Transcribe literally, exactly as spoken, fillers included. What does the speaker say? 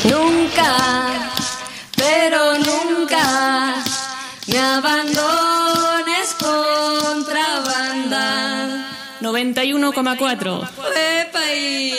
Nunca, pero nunca me abandones, contrabanda. noventa y uno coma cuatro. ¡Epa! Y...